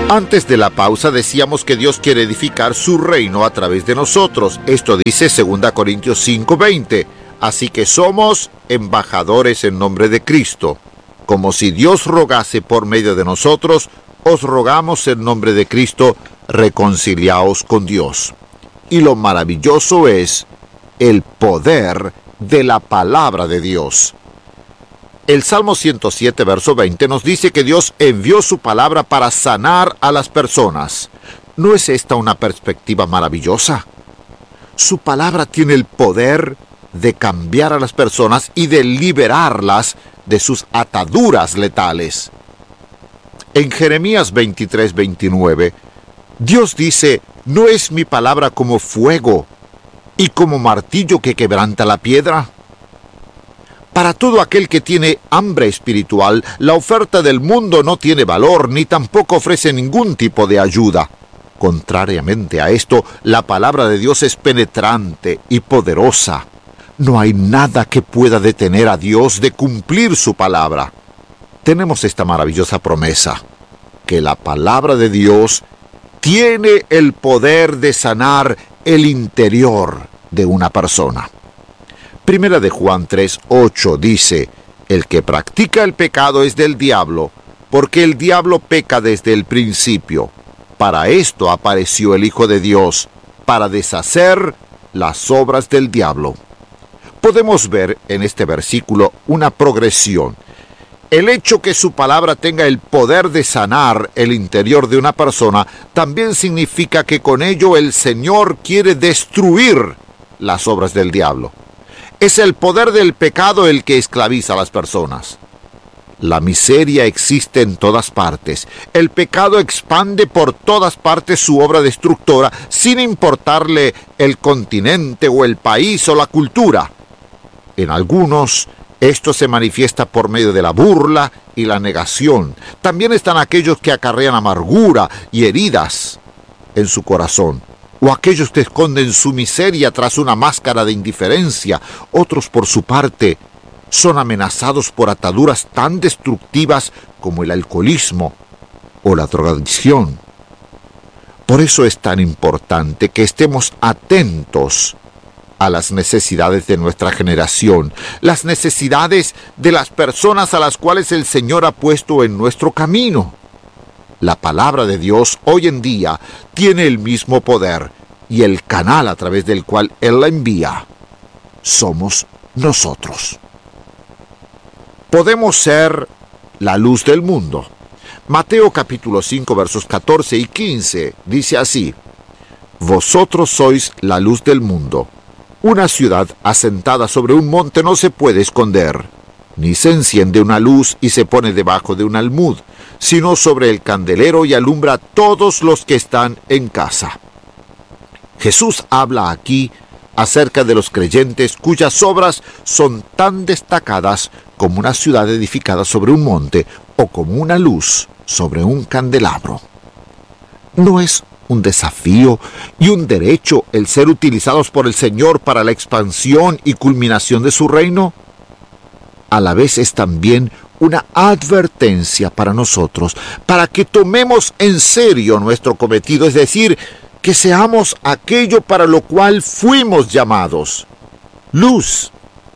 Antes de la pausa decíamos que Dios quiere edificar su reino a través de nosotros. Esto dice 2 Corintios 5:20. Así que somos embajadores en nombre de Cristo. Como si Dios rogase por medio de nosotros, os rogamos en nombre de Cristo, reconciliaos con Dios. Y lo maravilloso es el poder de la palabra de Dios. El Salmo 107, verso 20 nos dice que Dios envió su palabra para sanar a las personas. ¿No es esta una perspectiva maravillosa? Su palabra tiene el poder de cambiar a las personas y de liberarlas de sus ataduras letales. En Jeremías 23:29, Dios dice: ¿no es mi palabra como fuego y como martillo que quebranta la piedra? Para todo aquel que tiene hambre espiritual, la oferta del mundo no tiene valor ni tampoco ofrece ningún tipo de ayuda. Contrariamente a esto, la palabra de Dios es penetrante y poderosa. No hay nada que pueda detener a Dios de cumplir su palabra. Tenemos esta maravillosa promesa, que la palabra de Dios tiene el poder de sanar el interior de una persona. Primera de Juan 3:8 dice: el que practica el pecado es del diablo, porque el diablo peca desde el principio. Para esto apareció el Hijo de Dios, para deshacer las obras del diablo. Podemos ver en este versículo una progresión. El hecho que su palabra tenga el poder de sanar el interior de una persona también significa que con ello el Señor quiere destruir las obras del diablo. Es el poder del pecado el que esclaviza a las personas. La miseria existe en todas partes. El pecado expande por todas partes su obra destructora, sin importarle el continente o el país o la cultura. En algunos, esto se manifiesta por medio de la burla y la negación. También están aquellos que acarrean amargura y heridas en su corazón, o aquellos que esconden su miseria tras una máscara de indiferencia. Otros, por su parte, son amenazados por ataduras tan destructivas como el alcoholismo o la drogadicción. Por eso es tan importante que estemos atentos a las necesidades de nuestra generación, las necesidades de las personas a las cuales el Señor ha puesto en nuestro camino. La palabra de Dios hoy en día tiene el mismo poder, y el canal a través del cual Él la envía somos nosotros. Podemos ser la luz del mundo. Mateo capítulo 5 versos 14 y 15 dice así: vosotros sois la luz del mundo. Una ciudad asentada sobre un monte no se puede esconder, ni se enciende una luz y se pone debajo de un almud, sino sobre el candelero y alumbra a todos los que están en casa. Jesús habla aquí acerca de los creyentes cuyas obras son tan destacadas como una ciudad edificada sobre un monte o como una luz sobre un candelabro. ¿No es un desafío y un derecho el ser utilizados por el Señor para la expansión y culminación de su reino? A la vez es también una advertencia para nosotros, para que tomemos en serio nuestro cometido, es decir, que seamos aquello para lo cual fuimos llamados: luz.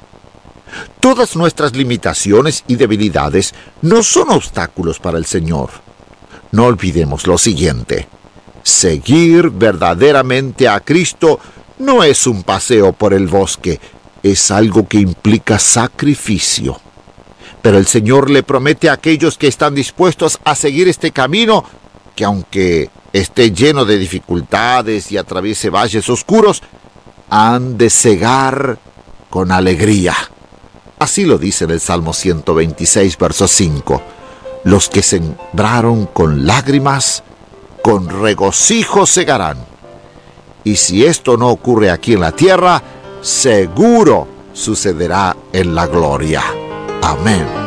Todas nuestras limitaciones y debilidades no son obstáculos para el Señor. No olvidemos lo siguiente: seguir verdaderamente a Cristo no es un paseo por el bosque, es algo que implica sacrificio. Pero el Señor le promete a aquellos que están dispuestos a seguir este camino que, aunque esté lleno de dificultades y atraviese valles oscuros, han de cegar con alegría. Así lo dice en el Salmo 126, verso 5. Los que sembraron con lágrimas, con regocijo segarán. Y si esto no ocurre aquí en la tierra, seguro sucederá en la gloria. Amén.